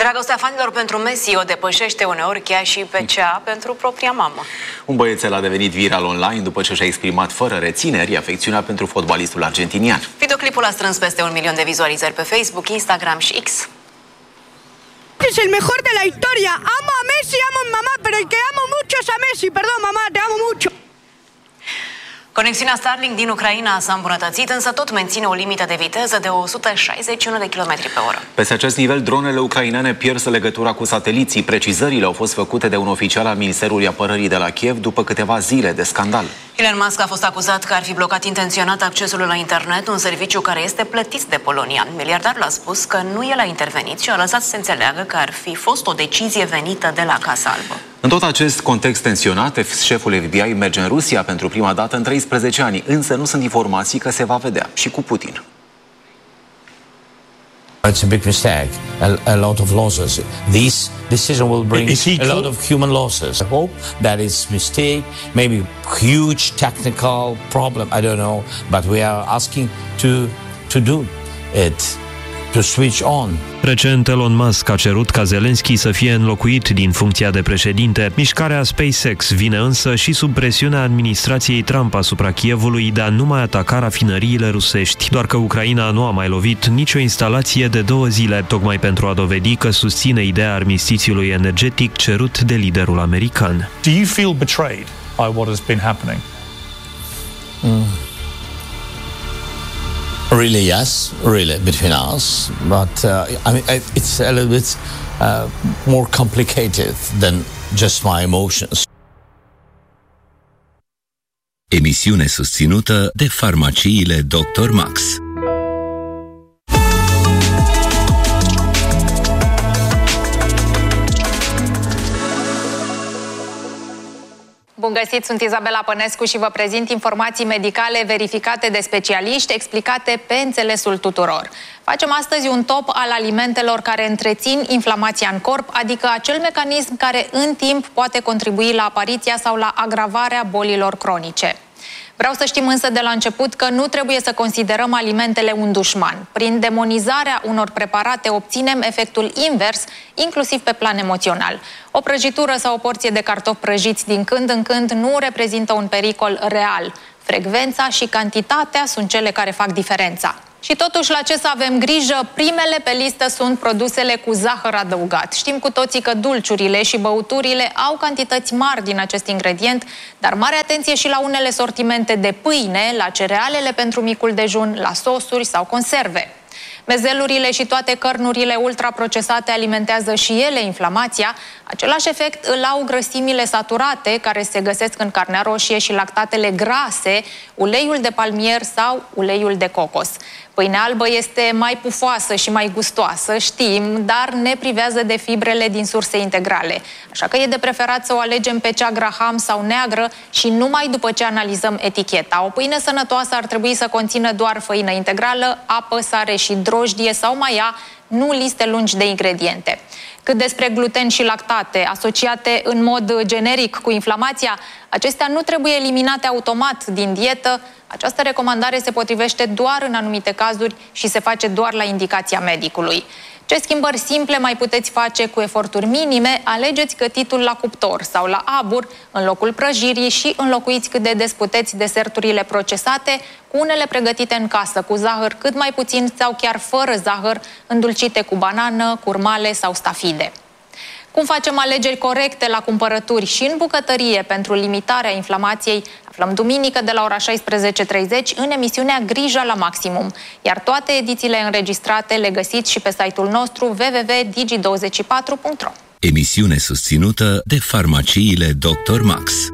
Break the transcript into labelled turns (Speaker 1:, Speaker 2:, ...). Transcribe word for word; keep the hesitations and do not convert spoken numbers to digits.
Speaker 1: Dragostea fanilor pentru Messi o depășește uneori chiar și pe cea pentru propria mamă.
Speaker 2: Un băiețel a devenit viral online după ce și-a exprimat fără rețineri afecțiunea pentru fotbalistul argentinian.
Speaker 1: Videoclipul a strâns peste un milion de vizualizări pe Facebook, Instagram și X.
Speaker 3: Es el mejor de la historia. Amo a Messi, amo a mamá, pero el que amo mucho es a Messi. Perdón, mamá, te amo mucho.
Speaker 1: Conexiunea Starlink din Ucraina s-a îmbunătățit, însă tot menține o limită de viteză de o sută șaizeci și unu de kilometri pe oră.
Speaker 2: Peste acest nivel, dronele ucrainene pierd legătura cu sateliții. Precizările au fost făcute de un oficial al Ministerului Apărării de la Kiev după câteva zile de scandal.
Speaker 1: Elon Musk a fost acuzat că ar fi blocat intenționat accesul la internet, un serviciu care este plătit de Polonia. Miliardarul a spus că nu el a intervenit și a lăsat să se înțeleagă că ar fi fost o decizie venită de la Casa Albă.
Speaker 2: În tot acest context tensionat, șeful F B I merge în Rusia pentru prima dată în treisprezece ani, însă nu sunt informații că se va vedea și cu Putin.
Speaker 4: It's a big mistake, a, a lot of losses. This decision will bring a lot of human losses. I hope that is mistake, maybe huge technical problem, I don't know, but we are asking to to do it, to switch on.
Speaker 5: Recent, Elon Musk a cerut ca Zelensky să fie înlocuit din funcția de președinte. Mișcarea SpaceX vine însă și sub presiunea administrației Trump asupra Kievului de a nu mai ataca rafinăriile rusești. Doar că Ucraina nu a mai lovit nicio instalație de două zile, tocmai pentru a dovedi că susține ideea armistițiului energetic cerut de liderul american.
Speaker 6: Do you feel betrayed by what has been happening?
Speaker 4: Mm. Really, yes, really, between us, but uh, I mean, it's a little bit uh, more complicated than just my emotions.
Speaker 7: Emisiune susținută de farmaciile doctor Max.
Speaker 8: Bun găsit, sunt Izabela Pănescu și vă prezint informații medicale verificate de specialiști, explicate pe înțelesul tuturor. Facem astăzi un top al alimentelor care întrețin inflamația în corp, adică acel mecanism care în timp poate contribui la apariția sau la agravarea bolilor cronice. Vreau să știm însă de la început că nu trebuie să considerăm alimentele un dușman. Prin demonizarea unor preparate obținem efectul invers, inclusiv pe plan emoțional. O prăjitură sau o porție de cartofi prăjiți din când în când nu reprezintă un pericol real. Frecvența și cantitatea sunt cele care fac diferența. Și totuși, la ce să avem grijă? Primele pe listă sunt produsele cu zahăr adăugat. Știm cu toții că dulciurile și băuturile au cantități mari din acest ingredient, dar mare atenție și la unele sortimente de pâine, la cerealele pentru micul dejun, la sosuri sau conserve. Mezelurile și toate cărnurile ultraprocesate alimentează și ele inflamația. Același efect îl au grăsimile saturate, care se găsesc în carnea roșie, și lactatele grase, uleiul de palmier sau uleiul de cocos. Pâinea albă este mai pufoasă și mai gustoasă, știm, dar ne privează de fibrele din surse integrale. Așa că e de preferat să o alegem pe cea graham sau neagră și numai după ce analizăm eticheta. O pâine sănătoasă ar trebui să conțină doar făină integrală, apă, sare și drojdie sau maia, nu liste lungi de ingrediente. Cât despre gluten și lactate, asociate în mod generic cu inflamația, acestea nu trebuie eliminate automat din dietă. Această recomandare se potrivește doar în anumite cazuri și se face doar la indicația medicului. Ce schimbări simple mai puteți face cu eforturi minime? Alegeți gătitul la cuptor sau la abur în locul prăjirii și înlocuiți cât de des puteți deserturile procesate cu unele pregătite în casă, cu zahăr cât mai puțin sau chiar fără zahăr, îndulcite cu banană, curmale sau stafide. Cum facem alegeri corecte la cumpărături și în bucătărie pentru limitarea inflamației, aflăm duminică de la ora șaisprezece treizeci în emisiunea Grija la Maximum. Iar toate edițiile înregistrate le găsiți și pe site-ul nostru w w w punct digi douăzeci și patru punct ro.
Speaker 7: Emisiune susținută de farmaciile doctor Max.